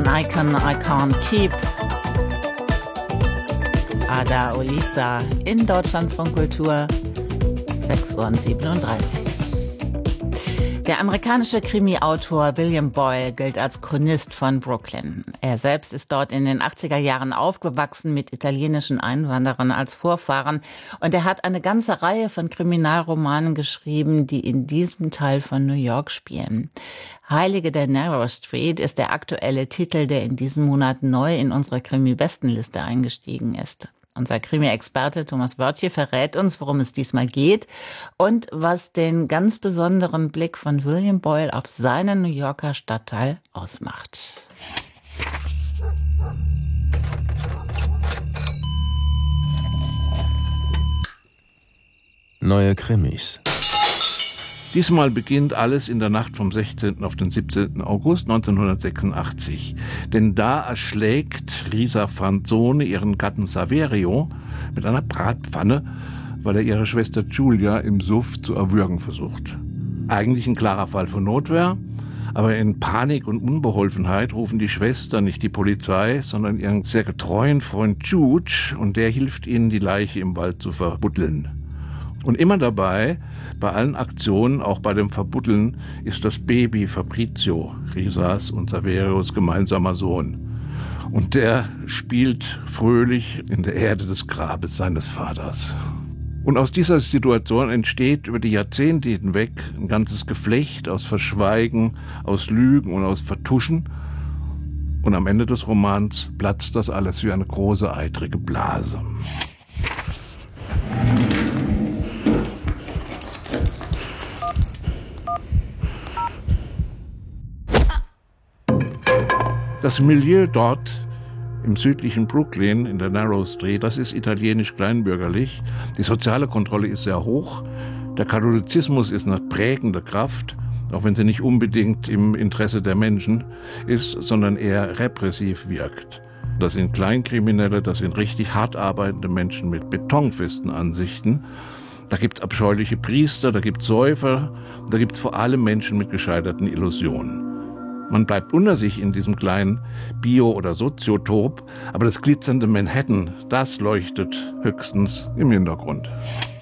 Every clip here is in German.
Icon I Can't Keep. Ada Olisa in Deutschlandfunk Kultur, 6:37 Uhr. Der amerikanische Krimi-Autor William Boyle gilt als Chronist von Brooklyn. Er selbst ist dort in den 80er Jahren aufgewachsen mit italienischen Einwanderern als Vorfahren. Und er hat eine ganze Reihe von Kriminalromanen geschrieben, die in diesem Teil von New York spielen. Heilige der Narrow Street ist der aktuelle Titel, der in diesem Monat neu in unsere Krimi-Bestenliste eingestiegen ist. Unser Krimi-Experte Thomas Wörtje verrät uns, worum es diesmal geht und was den ganz besonderen Blick von William Boyle auf seinen New Yorker Stadtteil ausmacht. Neue Krimis. Diesmal beginnt alles in der Nacht vom 16. auf den 17. August 1986. Denn da erschlägt Risa Franzone ihren Gatten Saverio mit einer Bratpfanne, weil er ihre Schwester Giulia im Suff zu erwürgen versucht. Eigentlich ein klarer Fall von Notwehr, aber in Panik und Unbeholfenheit rufen die Schwestern nicht die Polizei, sondern ihren sehr getreuen Freund Juge, und der hilft ihnen, die Leiche im Wald zu verbuddeln. Und immer dabei, bei allen Aktionen, auch bei dem Verbuddeln, ist das Baby Fabrizio, Risas und Saverios gemeinsamer Sohn. Und der spielt fröhlich in der Erde des Grabes seines Vaters. Und aus dieser Situation entsteht über die Jahrzehnte hinweg ein ganzes Geflecht aus Verschweigen, aus Lügen und aus Vertuschen. Und am Ende des Romans platzt das alles wie eine große, eitrige Blase. Das Milieu dort im südlichen Brooklyn, in der Narrow Street, das ist italienisch kleinbürgerlich. Die soziale Kontrolle ist sehr hoch. Der Katholizismus ist eine prägende Kraft, auch wenn sie nicht unbedingt im Interesse der Menschen ist, sondern eher repressiv wirkt. Das sind Kleinkriminelle, das sind richtig hart arbeitende Menschen mit betonfesten Ansichten. Da gibt's abscheuliche Priester, da gibt's Säufer, da gibt's vor allem Menschen mit gescheiterten Illusionen. Man bleibt unter sich in diesem kleinen Bio- oder Soziotop, aber das glitzernde Manhattan, das leuchtet höchstens im Hintergrund.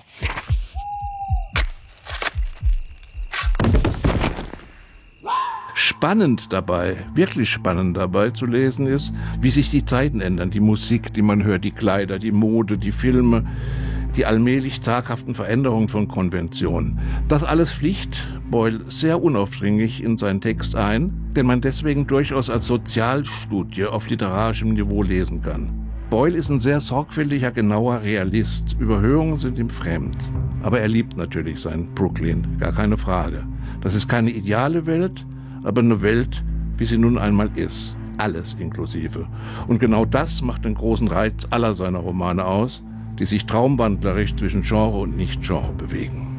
Spannend dabei, wirklich spannend dabei zu lesen ist, wie sich die Zeiten ändern, die Musik, die man hört, die Kleider, die Mode, die Filme, die allmählich zaghaften Veränderungen von Konventionen. Das alles fliegt Boyle sehr unaufdringlich in seinen Text ein, den man deswegen durchaus als Sozialstudie auf literarischem Niveau lesen kann. Boyle ist ein sehr sorgfältiger, genauer Realist. Überhöhungen sind ihm fremd. Aber er liebt natürlich sein Brooklyn, gar keine Frage. Das ist keine ideale Welt, aber eine Welt, wie sie nun einmal ist. Alles inklusive. Und genau das macht den großen Reiz aller seiner Romane aus, die sich traumwandlerisch zwischen Genre und Nicht-Genre bewegen.